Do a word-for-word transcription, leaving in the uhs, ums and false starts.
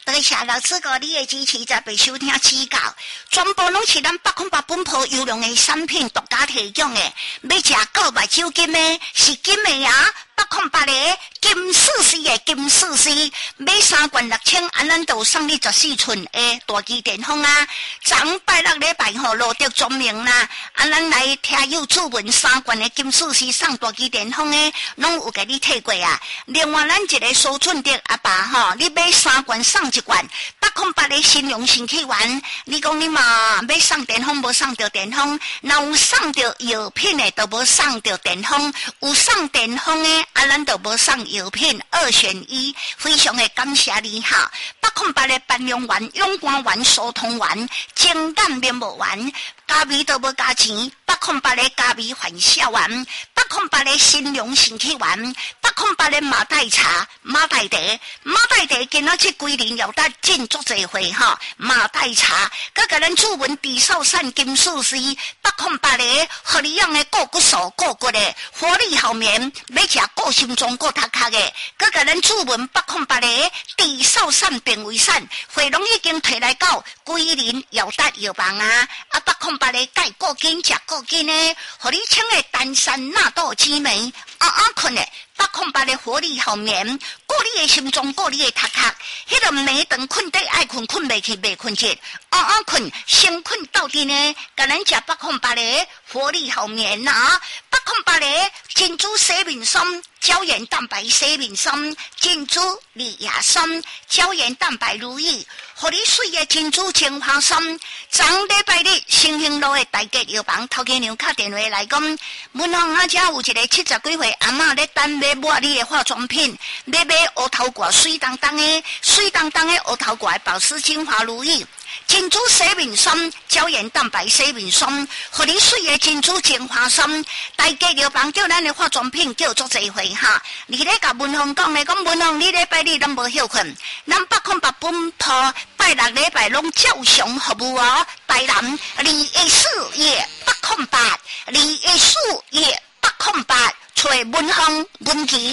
多谢老师哥你的支持，才被收听指教，全部拢是咱百空百本铺优良的产品独家提供的。要吃购买酒金的，是金的呀，百空百的金四 C 的金四 C， 买三罐六千，安咱就送你十四寸的大机电风啊！昨拜六礼拜吼落得聪明啦，安咱来听友主文三罐的金四 C 送大机电风的，拢有给你退过啊！另外咱一个苏春德阿爸吼，你买三罐送一罐，百空百的新用新气丸，你讲你嘛要送电风，无送到电风，那有送到药品的，都无送到电风，有送电风的，啊咱都无送药品，二选一，非常的感谢你哈！百空百的半用丸、永光丸、疏通丸、精干面膜丸。加味都无加钱，百空百的加味反效丸，百空百的新凉神气丸，百空百的马黛茶、马黛茶、马黛茶，今仔这几年又得进足侪回哈，马黛茶，佮甲咱主文地少散金素丝，百空百的，互你养的固骨素、固骨的，活力好眠，要食固心脏、固头壳的，佮甲咱主文百空百的地少散变为散，回拢已经摕来到几年又得药房啊，啊百空。百个钙固筋食固筋呢，互你请的丹参纳豆激酶，暗暗困的，百空百的活力好眠，顾你的心脏，顾你的头壳，迄个暝顿困得爱困，困袂去袂困去，暗暗困，先困到底呢，甲咱食百空百的活力好眠呐、啊，百空百的珍珠洗面霜。胶原蛋白洗面霜、珍珠利亚霜、胶原蛋白如意，互你水的珍珠精华霜。昨礼拜日新兴路的大吉药房头家娘打电话来讲，文芳阿家有一个七十几岁阿嬷咧等要买你的化妆品，要买乌头挂水当当的、水当当的乌头挂保湿精华如意。珍珠洗面霜、胶原蛋白洗面霜，互你水的珍珠精华霜。大家药房叫咱的化妆品叫做侪回哈。你咧甲文芳讲咧，讲文芳你礼拜日咱无休困，咱百空百本铺拜六礼拜拢照常服务哦。台南二一四月百空八，二一四月百空八，找文芳文琪。